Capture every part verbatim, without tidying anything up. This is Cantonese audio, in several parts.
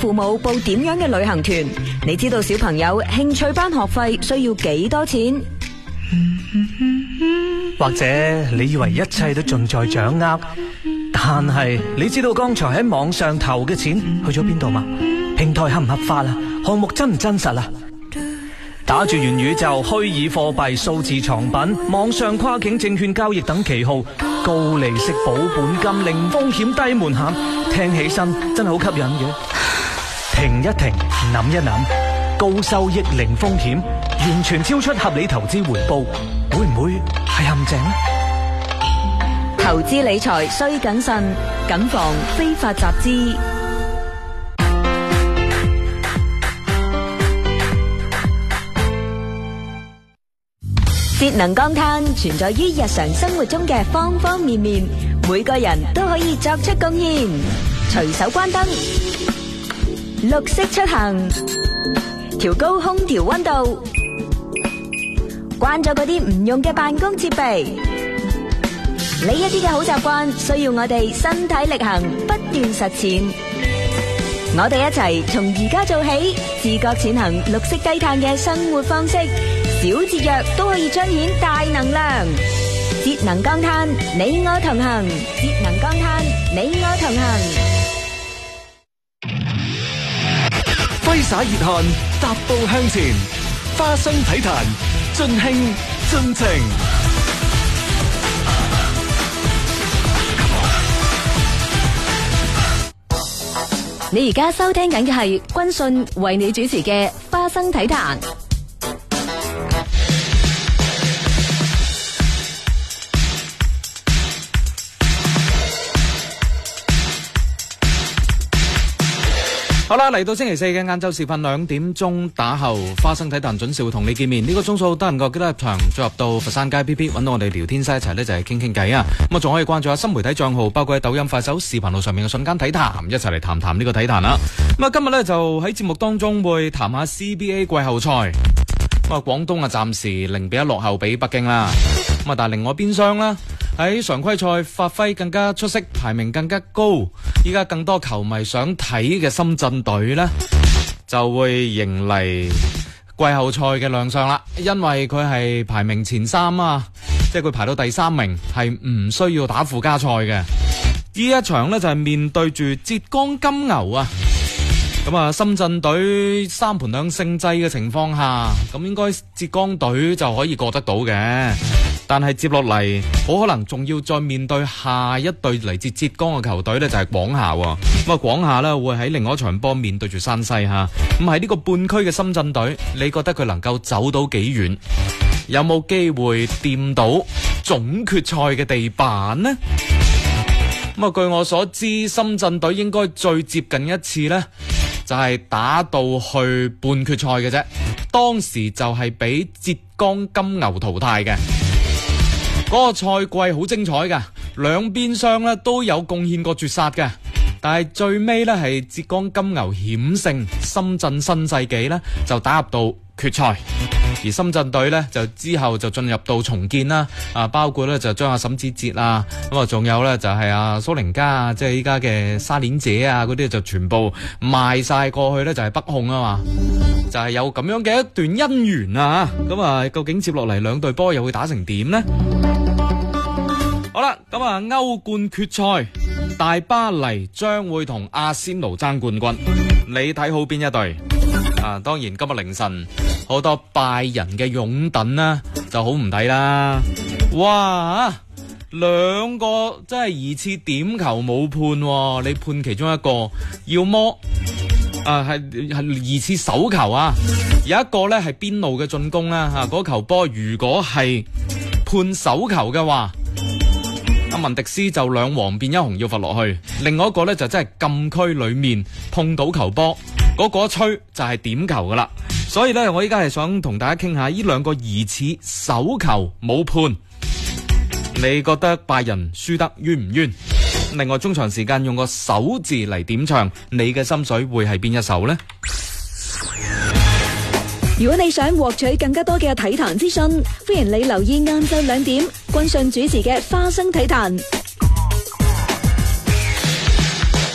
父母報點樣嘅旅行團？你知道小朋友興趣班學費需要幾多錢？ 或者你以為一切都盡在掌握，但係你知道剛才喺網上投嘅錢去咗邊度嗎？平台合唔合法啊？項目真唔真實啊？打住元宇宙、虛擬貨幣、數字藏品、網上跨境證券交易等旗號，高利息、保本金、零風險、低門檻，聽起身真係好吸引嘅。停一停，諗一諗，高收益、零風險，完全超出合理投資回報，會唔會係陷阱呢？ 投資理財需謹慎，謹防非法集資。節能降碳存在於日常生活中嘅方方面面，每個人都可以作出貢獻。隨手關燈，綠色出行，調高空調溫度，關咗嗰啲唔用嘅辦公設備。呢一啲嘅好習慣需要我哋身體力行，不斷實踐。我哋一齊從而家做起，自覺踐行綠色低碳嘅生活方式。小節約都可以彰顯大能量，節能降碳，你我同行。節能降碳，你我同行。 揮灑熱汗，踏步向前，花生體壇，盡興盡情。 你而家收聽緊嘅係軍訊為你主持嘅花生體壇。 好啦，嚟到星期四嘅晏晝時分兩點鐘打後，花生體壇準時會同你見面。呢、這個鐘數得唔夠記得入場，再入到佛山街 P P 揾到我哋聊天室一齊呢就係傾傾偈啊！咁啊，仲可以關注下新媒體賬號，包括喺抖音、快手、視頻號上面嘅瞬間體壇，一齊嚟談談呢個體壇啦。咁啊，今日呢就喺節目當中會談下 C B A 季後賽。咁啊，廣東啊暫時零比一落後俾北京啦。咁啊，但係另外邊廂啦，喺常規賽發揮更加出色，排名更加高，依家更多球迷想睇嘅深圳隊呢，就會迎嚟季後賽嘅亮相啦。因為佢係排名前三啊，即係佢排到第三名，係唔需要打附加賽嘅。呢一場呢，就係面對住浙江金牛啊。咁啊，深圳隊三盤兩勝制嘅情況下，咁應該浙江隊就可以過得到嘅。但係接落嚟，好可能仲要再面對下一隊嚟自浙江嘅球隊呢，就係廣廈。咁啊，廣廈呢會喺另外一場波面對住山西吓。咁喺呢個半區嘅深圳隊，你覺得佢能夠走到幾遠？有冇機會掂到總決賽嘅地板呢？咁啊，據我所知，深圳隊應該最接近一次呢，就係打到去半決賽嘅啫。當時就係俾浙江金牛淘汰嘅。嗰個賽季好精彩噶，兩邊廂咧都有貢獻過絕殺嘅，但係最尾咧係浙江金牛險勝深圳新世紀咧，就打入到決賽。而深圳隊咧就之後就進入到重建啦，啊包括咧就將阿沈子哲啊，咁啊仲有咧就係阿蘇寧加啊，即係依家嘅沙鏈姐啊嗰啲就全部賣晒過去咧，就係北控啊嘛，就係有咁樣嘅一段姻緣啊。咁啊究竟接落嚟兩隊波又會打成點呢？好啦，咁啊歐冠決賽，大巴黎將會同阿仙奴爭冠軍，你睇好邊一隊？啊，當然今日凌晨好多拜仁嘅擁躉啦，就好唔睇啦。哇，兩個真係疑似點球冇判，啊，你判其中一個，要麼啊係係疑似手球啊，有一個咧係邊路嘅進攻啦，吓嗰球波如果係判手球嘅話，阿文迪斯就兩黃變一紅要罰落去，另外一個咧就真係禁區裏面碰到球波，嗰、那個一吹就係點球噶啦。所以咧，我依家係想同大家傾下呢兩個疑似手球冇判，你覺得拜仁輸得冤唔冤？另外中場時間用個手字嚟點唱，你嘅心水會係邊一首呢？ 如果你想獲取更加多嘅體壇資訊，歡迎你留意晏晝兩點軍訊主持嘅花生體壇。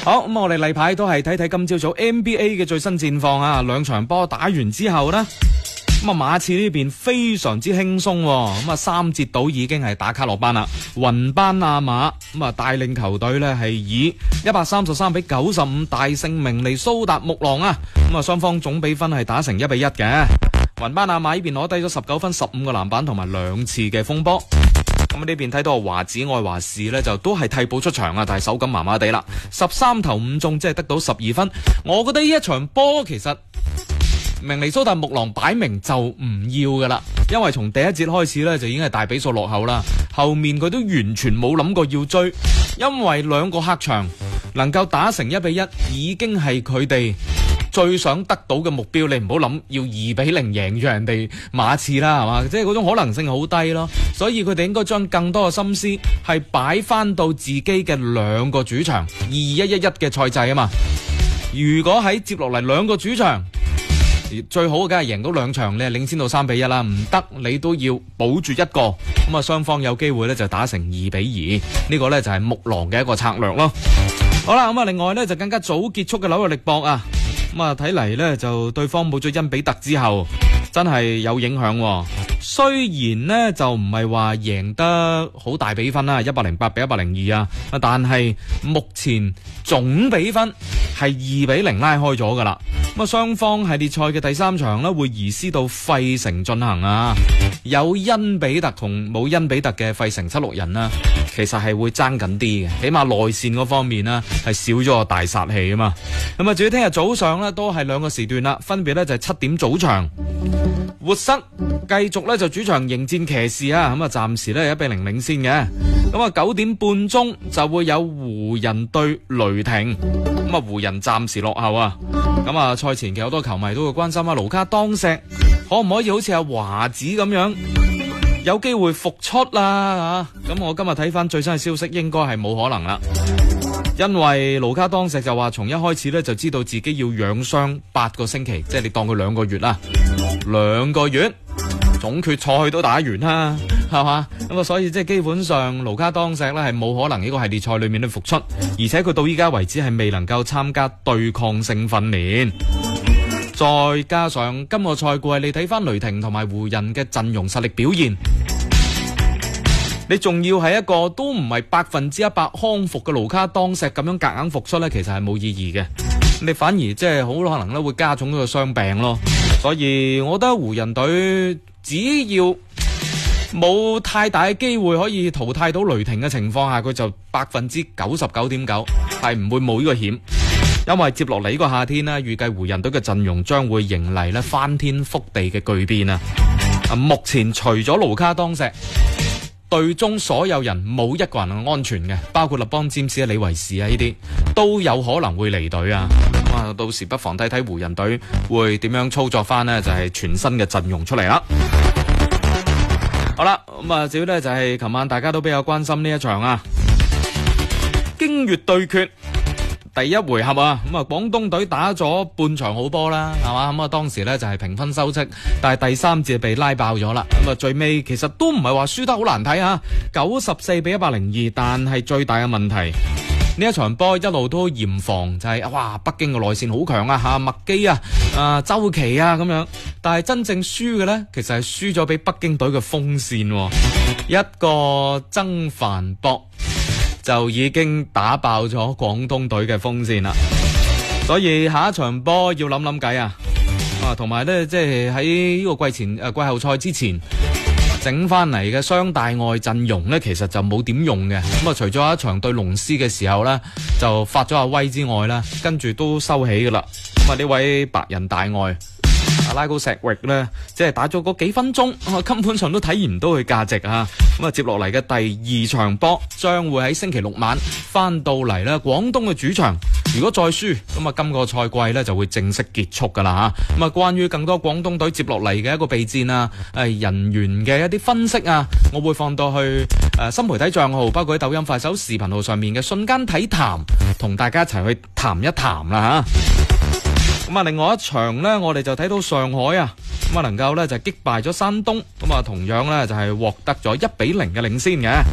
好，咁我哋例牌都係睇睇今朝早 N B A 嘅最新戰況啊，兩場波打完之後呢，咁啊馬刺呢邊非常之輕鬆，咁啊三節到已經係打卡落班啦。雲班亞馬咁啊帶領球隊呢係以一百三十三比九十五大勝明尼蘇達木狼啊，咁啊雙方總比分係打成一比一嘅。雲班亞馬呢邊攞低咗十九分、十五個籃板同埋兩次嘅風波。咁呢邊睇到華子愛華士呢，就都係替補出場啊，但係手感麻麻地啦，十三投五中，即係得到十二分。我覺得呢一場波其實明尼蘇達木狼擺明就唔要噶啦，因為從第一節開始呢，就已經係大比數落後啦，後面佢都完全冇諗過要追，因為兩個客場能夠打成一比一，已經係佢哋最想得到嘅目標。你唔好諗要二比零贏咗人哋馬刺啦，係嘛？即係嗰種可能性好低咯。所以佢哋應該將更多嘅心思係擺翻到自己嘅兩個主場二一一一嘅賽制啊嘛。如果喺接落嚟兩個主場，最好嘅梗係贏到兩場，你係領先到三比一啦。唔得，你都要保住一個，咁啊雙方有機會咧就打成二比二。呢個咧就係木狼嘅一個策略咯。好啦，咁啊另外咧就更加早結束嘅紐約力搏啊。咁啊，睇嚟呢，就對方冇咗恩比特之後，真係有影響喎。雖然呢，就唔係話贏得好大比分啦，一百零八比一百零二啊，但係目前總比分係二比零拉開咗噶啦。咁啊，雙方系列賽嘅第三場呢，會移師到費城進行啊。有恩比特同冇恩比特嘅費城七六人啦，其實係會爭緊啲嘅，起碼內線嗰方面呢，係少咗個大殺器啊嘛。咁啊，至於聽日早上呢，都係兩個時段啦，分別呢就係七點早場，活塞繼續呢就主場迎戰騎士啊，咁啊暫時呢係一比零領先嘅。咁啊九點半鐘就會有湖人對雷霆，咁啊湖人暫時落後啊。咁啊賽前其實好多球迷都會關心啊，盧卡當石可唔可以好似阿華子咁樣有機會復出啦吓？咁我今日睇翻最新嘅消息，應該係冇可能啦。因為盧卡當石就話從一開始咧就知道自己要養傷八個星期，即係你當佢兩個月啦，兩個月總決賽都打完啦，係嘛？咁啊，所以即係基本上盧卡當石咧係冇可能呢個系列賽裏面咧復出，而且佢到依家為止係未能夠參加對抗性訓練。再加上今個賽季你睇翻雷霆同埋湖人嘅陣容實力表現，你仲要係一個都唔係百分之一百康復嘅盧卡當石咁樣夾硬復出呢，其實係冇意義嘅。你反而即係好可能咧會加重咗個傷病咯。所以我覺得湖人隊只要冇太大嘅機會可以淘汰到雷霆嘅情況下，佢就百分之九十九點九係唔會冇呢個險。因為接落嚟呢個夏天呢，預計湖人隊嘅陣容將會迎嚟咧翻天覆地嘅巨變啊！目前除咗盧卡當石，隊中所有人冇一個人係安全嘅，包括勒邦詹士啊、李維士啊呢啲都有可能會離隊啊！啊，到時不妨睇睇湖人隊會點樣操作翻呢，就係、是、全新嘅陣容出嚟啦。好啦，咁啊，至於呢就係、是、琴晚大家都比較關心呢一場啊，京粵對決。第一回合啊，咁啊廣東隊打咗半場好波啦，係嘛？咁啊當時呢就係平分收職，但係第三節被拉爆咗啦。咁啊最尾其實都唔係話輸得好難睇啊，九十四比一百零二。但係最大嘅問題，呢一場波一路都嚴防就係、是、哇北京嘅內線好強啊，吓麥基啊、啊周琦啊咁樣。但係真正輸嘅呢，其實係輸咗俾北京隊嘅鋒線、啊，一個曾凡博。就已經打爆咗廣東隊嘅鋒線啦，所以下一場波要諗諗計啊！啊，同埋咧，即係喺呢個季前誒、呃、季後賽之前整翻嚟嘅雙大外陣容咧，其實就冇點用嘅。咁啊，除咗一場對龍獅嘅時候咧，就發咗阿威之外咧，跟住都收起噶啦。咁啊，呢位白人大外。阿拉高石域呢，即係打咗嗰幾分鐘，啊，根本上都體驗唔到佢價值啊！咁啊，接落嚟嘅第二場波將會喺星期六晚翻到嚟呢廣東嘅主場。如果再輸，咁啊，今個賽季呢就會正式結束噶啦吓。咁啊，關於更多廣東隊接落嚟嘅一個備戰啊，誒人員嘅一啲分析啊，我會放到去誒、呃、新媒體賬號，包括喺抖音、快手視頻號上面嘅瞬間體談，同大家一齊去談一談啦吓。咁啊，另外一場呢，我哋就睇到上海啊，咁啊能夠呢就擊敗咗山東，咁啊同樣呢就係獲得咗一比零嘅領先嘅。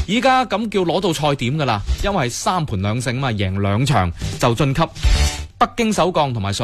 依家咁叫攞到賽點噶啦，因為係三盤兩勝嘛，贏兩場就晉級。北京首鋼同埋